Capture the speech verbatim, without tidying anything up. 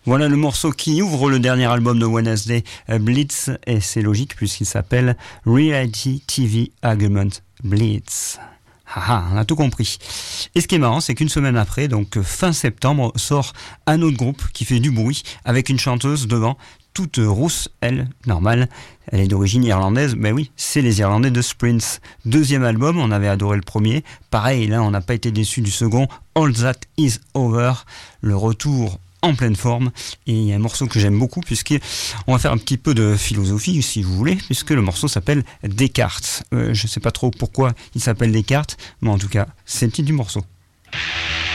Voilà le morceau qui ouvre le dernier album de Wednesday Blitz, et c'est logique puisqu'il s'appelle Reality T V Argument Blitz. Ah, ah, on a tout compris. Et ce qui est marrant, c'est qu'une semaine après, donc fin septembre, sort un autre groupe qui fait du bruit avec une chanteuse devant, toute rousse, elle, normale. Elle est d'origine irlandaise, mais oui, c'est les Irlandais de Sprints. Deuxième album, on avait adoré le premier. Pareil, là, on n'a pas été déçus du second. All That Is Over, le retour en pleine forme. Et il y a un morceau que j'aime beaucoup, puisqu'on va faire un petit peu de philosophie, si vous voulez, puisque le morceau s'appelle Descartes. Euh, je ne sais pas trop pourquoi il s'appelle Descartes, mais en tout cas, c'est le titre du morceau.